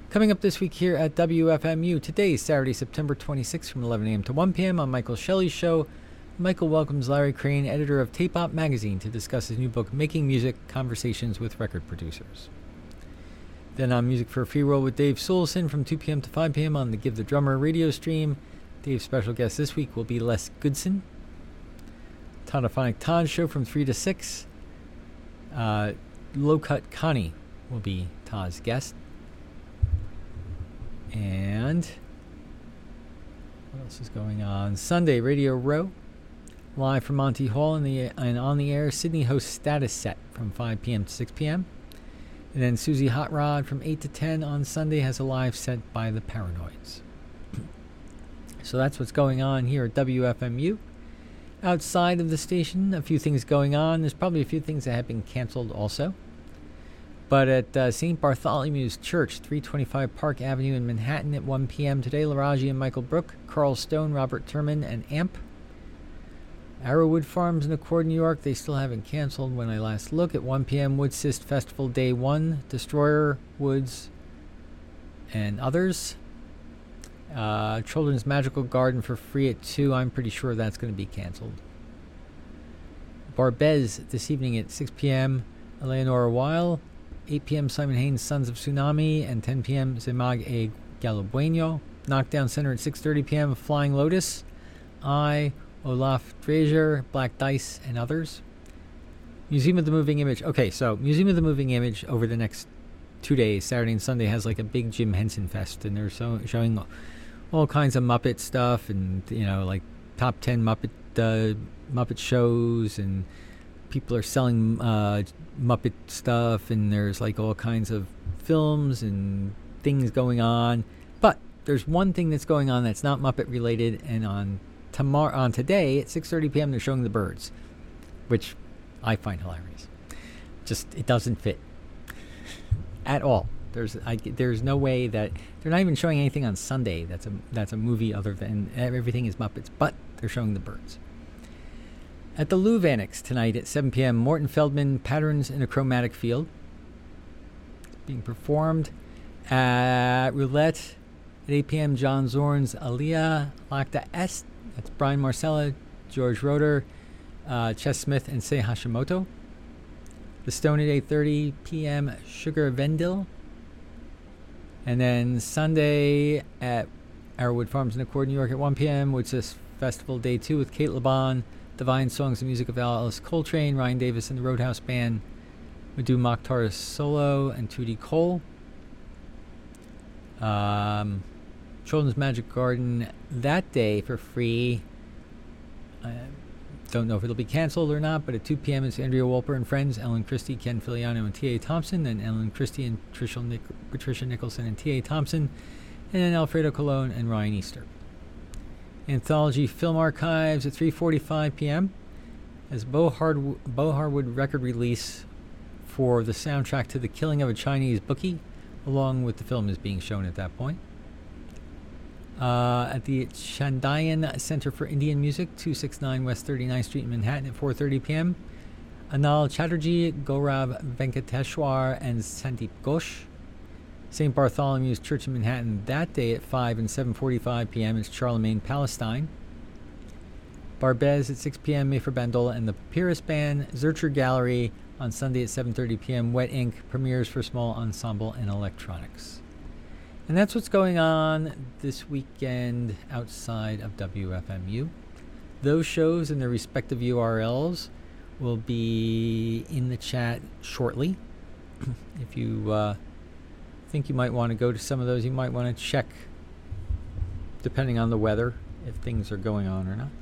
Coming up this week here at WFMU, today is Saturday, September 26th from 11 a.m. to 1 p.m. on Michael Shelley's show. Michael welcomes Larry Crane, editor of Tape Op magazine, to discuss his new book, Making Music, Conversations with Record Producers. Then on Music for a Free World with Dave Soulson from 2 p.m. to 5 p.m. on the Give the Drummer radio stream. Dave's special guest this week will be Les Goodson. Todophonic Todd show from 3 to 6. Low Cut Connie will be Todd's guest. And what else is going on? Sunday, Radio Row, live from Monty Hall, and on the air, Sydney hosts Status Set from 5 p.m. to 6 p.m. And then Susie Hot Rod from 8 to 10 on Sunday has a live set by the Paranoids. So that's what's going on here at WFMU. Outside of the station, a few things going on. There's probably a few things that have been canceled also. But at St. Bartholomew's Church, 325 Park Avenue in Manhattan at 1 p.m. today, Laraji and Michael Brook, Carl Stone, Robert Turman, and AMP. Arrowwood Farms in Accord, New York, they still haven't canceled when I last look. At 1 p.m., Woodsist Festival Day 1, Destroyer, Woods, and others. Children's Magical Garden for free at 2. I'm pretty sure that's going to be canceled. Barbez this evening at 6 p.m., Eleonora Weil. 8 p.m. Simon Haynes' Sons of Tsunami, and 10 p.m. Zemag e Galobueno. Knockdown Center at 6:30 p.m. Flying Lotus, Olaf Drazier, Black Dice, and others. Museum of the Moving Image. Okay, so Museum of the Moving Image over the next 2 days, Saturday and Sunday, has like a big Jim Henson Fest, and they're showing all kinds of Muppet stuff, and like top 10 Muppet shows, and people are selling Muppet stuff, and there's like all kinds of films and things going on. But there's one thing that's going on that's not Muppet related, and on today at 6:30 p.m. they're showing The Birds, which I find hilarious. Just, it doesn't fit at all. There's no way that they're not even showing anything on Sunday that's a movie other than everything is Muppets, but they're showing The Birds. At the Louvre Annex tonight at 7 p.m., Morton Feldman, Patterns in a Chromatic Field. It's being performed at Roulette at 8 p.m., John Zorn's Alia Lacta Est. That's Brian Marcella, George Roeder, Ches Smith, and Sei Hashimoto. The Stone at 8:30 p.m., Sugar Vendil. And then Sunday at Arrowwood Farms in Accord, New York at 1 p.m., which is Festival Day 2 with Kate LeBon, Divine Songs and Music of Alice Coltrane, Ryan Davis and the Roadhouse Band, Madhu Mokhtar solo, and Tootie Cole. Children's Magic Garden that day for free. I don't know if it'll be canceled or not, but at 2 p.m. it's Andrea Wolper and Friends, Ellen Christie, Ken Filiano, and T.A. Thompson, and Ellen Christie and Patricia Nicholson and T.A. Thompson, and then Alfredo Colon and Ryan Easter. Anthology Film Archives at 3:45 p.m. as Bo Harwood record release for the soundtrack to The Killing of a Chinese Bookie, along with the film is being shown at that point. At the Chandayan Center for Indian Music, 269 West 39th Street in Manhattan at 4:30 p.m. Anal Chatterjee, Gaurav Venkateshwar, and Sandeep Ghosh. St. Bartholomew's Church in Manhattan that day at 5 and 7:45 p.m. is Charlemagne Palestine. Barbez at 6 p.m. Mayfair Bandola and the Papyrus Band. Zurcher Gallery on Sunday at 7:30 p.m. Wet Ink premieres for small ensemble and electronics. And that's what's going on this weekend outside of WFMU. Those shows and their respective URLs will be in the chat shortly. If you think you might want to go to some of those, you might want to check, depending on the weather, if things are going on or not.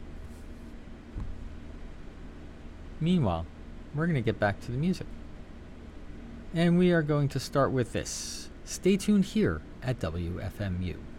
Meanwhile, we're going to get back to the music. And we are going to start with this. Stay tuned here at WFMU.